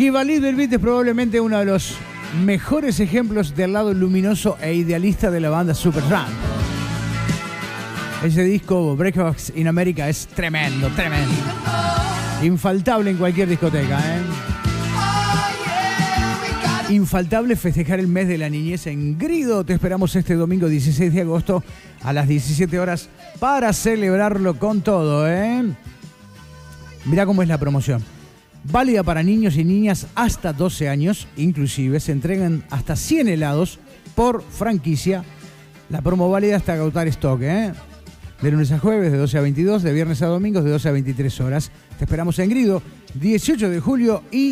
Give a Little Bit es probablemente uno de los mejores ejemplos del lado luminoso e idealista de la banda Supertramp. Ese disco, Breakfast in America, es tremendo, tremendo. Infaltable en cualquier discoteca, ¿eh? Infaltable festejar el mes de la niñez en Grido. Te esperamos este domingo 16 de agosto a las 17 horas para celebrarlo con todo, ¿eh? Mirá cómo es la promoción. Válida para niños y niñas hasta 12 años, inclusive se entregan hasta 100 helados por franquicia. La promo válida hasta agotar stock, ¿eh? De lunes a jueves de 12 a 22, de viernes a domingos de 12 a 23 horas. Te esperamos en Grido, 18 de julio y